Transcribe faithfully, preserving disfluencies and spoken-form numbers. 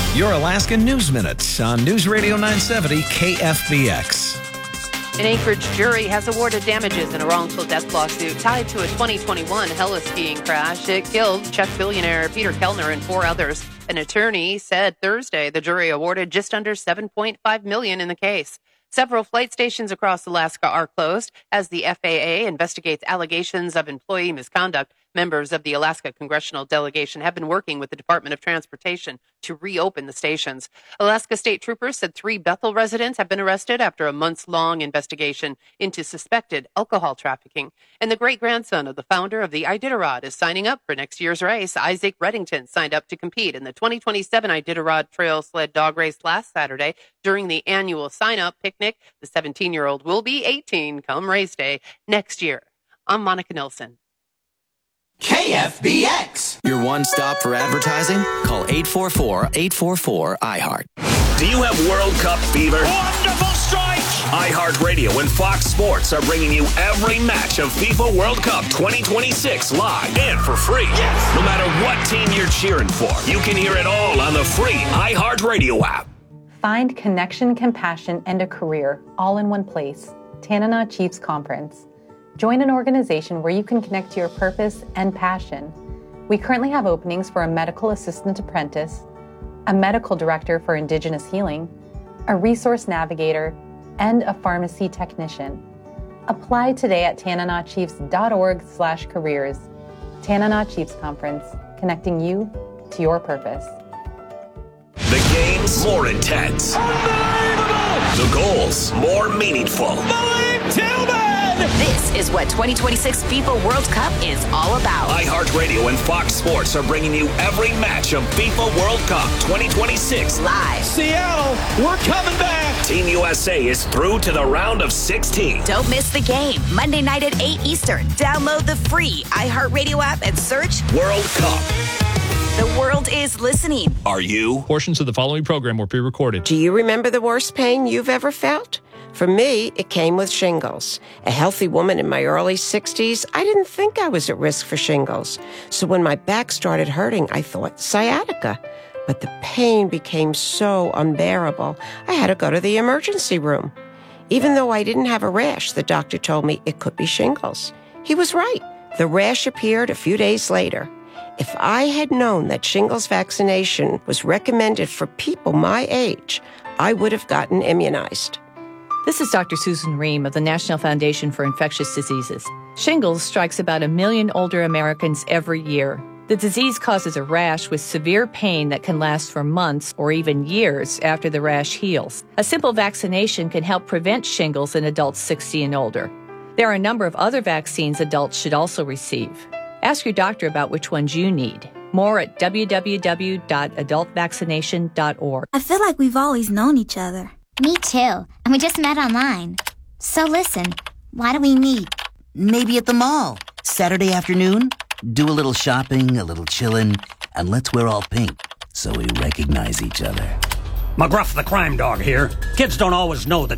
Your Alaska News Minute on News Radio nine seventy K F B X. An Anchorage jury has awarded damages in a wrongful death lawsuit tied to a twenty twenty-one heli-skiing crash. It killed Czech billionaire Peter Kellner and four others. An attorney said Thursday the jury awarded just under seven point five million dollars in the case. Several flight stations across Alaska are closed as the F A A investigates allegations of employee misconduct. Members of the Alaska Congressional Delegation have been working with the Department of Transportation to reopen the stations. Alaska State Troopers said three Bethel residents have been arrested after a months-long investigation into suspected alcohol trafficking. And the great-grandson of the founder of the Iditarod is signing up for next year's race. Isaac Reddington signed up to compete in the twenty twenty-seven Iditarod Trail Sled Dog Race last Saturday. During the annual sign-up picnic, the seventeen-year-old will be eighteen come race day next year. I'm Monica Nilsson. K F B X. Your one stop for advertising? Call eight four four, eight four four, I heart. Do you have World Cup fever? Wonderful strike! iHeartRadio and Fox Sports are bringing you every match of FIFA World Cup twenty twenty-six live and for free. Yes! No matter what team you're cheering for, you can hear it all on the free iHeartRadio app. Find connection, compassion, and a career all in one place. Tanana Chiefs Conference. Join an organization where you can connect to your purpose and passion. We currently have openings for a medical assistant apprentice, a medical director for Indigenous healing, a resource navigator, and a pharmacy technician. Apply today at tananachiefs.org slash careers. Tanana Chiefs Conference, connecting you to your purpose. The games more intense. Unbelievable! The goals more meaningful. Malik Tillman! This is what twenty twenty-six FIFA World Cup is all about. iHeartRadio and Fox Sports are bringing you every match of FIFA World Cup twenty twenty-six Live. Seattle, we're coming back! Team U S A is through to the round of sixteen. Don't miss the game. Monday night at eight Eastern. Download the free iHeartRadio app and search World Cup. The world is listening. Are you? Portions of the following program were pre-recorded. Do you remember the worst pain you've ever felt? For me, it came with shingles. A healthy woman in my early sixties, I didn't think I was at risk for shingles. So when my back started hurting, I thought sciatica. But the pain became so unbearable, I had to go to the emergency room. Even though I didn't have a rash, the doctor told me it could be shingles. He was right. The rash appeared a few days later. If I had known that shingles vaccination was recommended for people my age, I would have gotten immunized. This is Doctor Susan Ream of the National Foundation for Infectious Diseases. Shingles strikes about a million older Americans every year. The disease causes a rash with severe pain that can last for months or even years after the rash heals. A simple vaccination can help prevent shingles in adults sixty and older. There are a number of other vaccines adults should also receive. Ask your doctor about which ones you need. More at w w w dot adult vaccination dot org. I feel like we've always known each other. Me too. And we just met online. So listen, why do we meet? Maybe at the mall. Saturday afternoon? Do a little shopping, a little chillin', and let's wear all pink so we recognize each other. McGruff the crime dog here. Kids don't always know the